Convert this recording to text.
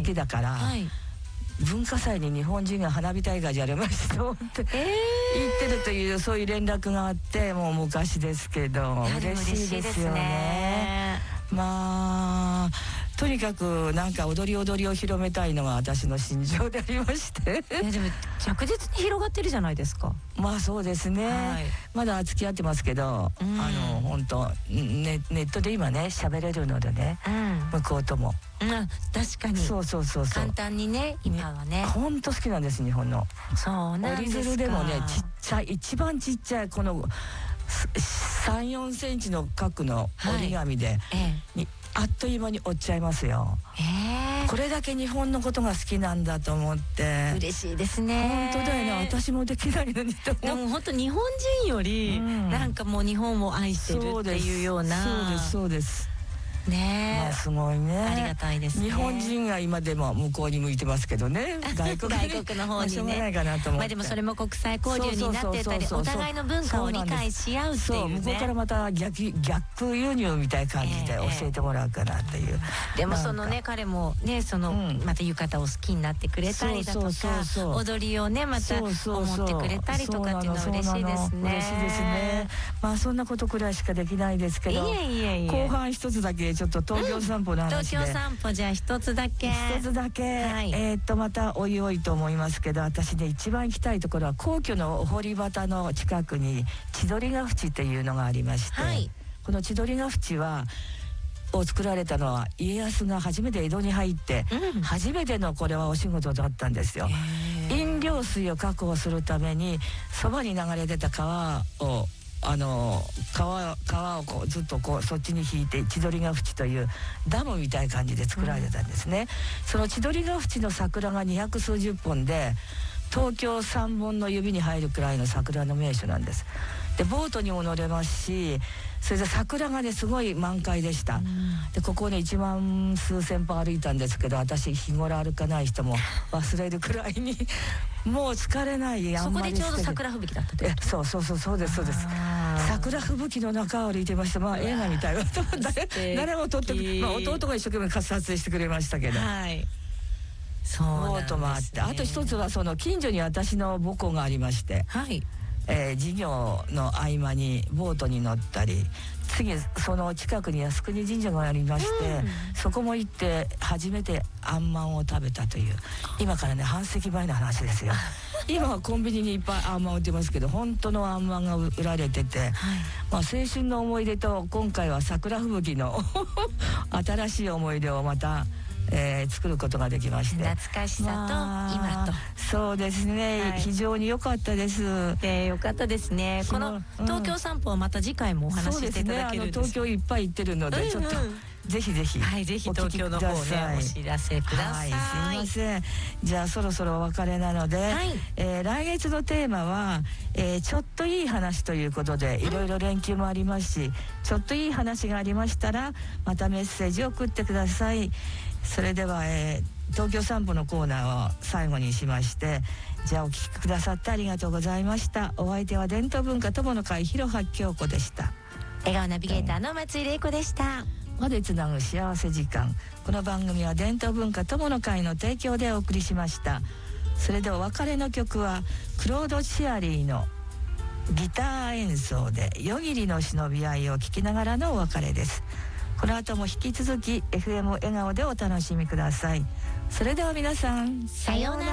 きだから、文化祭に日本人が花火大会やりましたと思って言ってるというそういう連絡があって、もう昔ですけど嬉しいですよね。まあとにかくなんか踊りを広めたいのが私の心情でありましてでも着実に広がってるじゃないですか。 まあそうですね、まだ付き合ってますけど、本当ネットで今ね喋れるのでね、向こうとも、 確かにそう簡単にね、今はね本当好きなんです、日本の。そうなんですか。折り鶴でもね、ちっちゃい、一番ちっちゃいこの3、4センチの角の折り紙で、あっという間に折っちゃいますよ。これだけ日本のことが好きなんだと思って。 嬉しいですね。 本当だよね、私もできないのにと思って。 でも本当日本人よりなんかもう日本を愛してるっていうような。 そうですね。 すごいね、 ありがたいですね。 日本人が今でも向こうに向いてますけどね、外国の方にね。 しょうがないかなと思って。 でもそれも国際交流になってたり、お互いの文化を理解し合うっていうね。 向こうからまた逆輸入みたいな感じで教えてもらうかなっていう。 でもそのね、彼もね、そのまた浴衣を好きになってくれたりだとか、踊りをねまた思ってくれたりとかっていうのは嬉しいですね。 嬉しいですね。まあそんなことくらいしかできないですけど、後半一つだけちょっと東京散歩の話で、 東京散歩じゃあ一つだけ、 またおいおいと思いますけど、私で一番行きたいところは皇居のお堀端の近くに千鳥ヶ淵っていうのがありまして、この千鳥ヶ淵を作られたのは家康が初めて江戸に入って、初めてのこれはお仕事だったんですよ。飲料水を確保するためにそばに流れ出た川を川をこうずっとこうそっちに引いて、千鳥ヶ淵というダムみたいな感じで作られてたんですね。その千鳥ヶ淵の桜が200数十本で、東京3本の指に入るくらいの桜の名所なんです。でボートにも乗れますし、それで桜がねすごい満開でした。でここね1万数千歩歩いたんですけど、私日頃歩かない人も忘れるくらいにもう疲れない。 そこでちょうど桜吹雪だったって。 そうです。桜吹雪の中を歩いてました。まあ映画みたいな誰も撮って、弟が一生懸命撮影してくれましたけど、ボートもあって、あと一つはその近所に私の母校がありまして、授業の合間にボートに乗ったり、次その近くに靖国神社がありまして、そこも行って初めてあんまんを食べたという、今からね半世紀前の話ですよ。今はコンビニにいっぱいあんまん売ってますけど、本当のあんまんが売られてて、まあ青春の思い出と今回は桜吹雪の新しい思い出をまた作ることができまして、 懐かしさと今と、 そうですね、非常に良かったです。 良かったですね。この東京散歩はまた次回もお話ししていただけるんです。 東京いっぱい行ってるので、ちょっとぜひぜひ東京の方をねお知らせください。 すいません。じゃあそろそろお別れなので、来月のテーマは、ちょっといい話ということで、いろいろ連休もありますし、ちょっといい話がありましたらまたメッセージを送ってください。それでは、東京散歩のコーナーを最後にしまして、じゃあお聞きくださってありがとうございました。お相手は伝統文化友の会広羽京子でした。 笑顔ナビゲーターの松井玲子でした。 までつなぐ幸せ時間。この番組は伝統文化友の会の提供でお送りしました。それでお別れの曲はクロード・シアリーのギター演奏で夜霧の忍び合いを聴きながらのお別れです。この後も引き続き FM 笑顔でお楽しみください。それでは皆さん、 さようなら。